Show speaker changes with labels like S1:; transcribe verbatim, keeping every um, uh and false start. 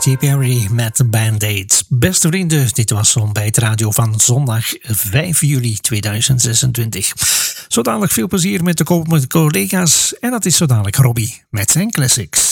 S1: Katy Perry met Band-Aid. Beste vrienden, dit was zo'n bij het radio van zondag vijf juli tweeduizend zesentwintig. Zo dadelijk veel plezier met de komende collega's en dat is zo dadelijk Robbie met zijn classics.